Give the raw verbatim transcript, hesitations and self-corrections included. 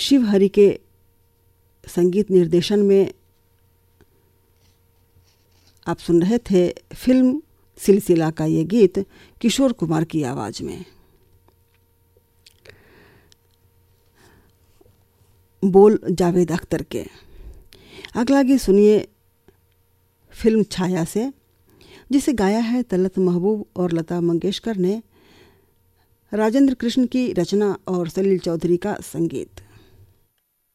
शिव हरि के संगीत निर्देशन में आप सुन रहे थे फिल्म सिलसिला का ये गीत किशोर कुमार की आवाज में। बोल जावेद अख्तर के। अगला गीत सुनिए फिल्म छाया से, जिसे गाया है तलत महबूब और लता मंगेशकर ने। राजेंद्र कृष्ण की रचना और सलील चौधरी का संगीत।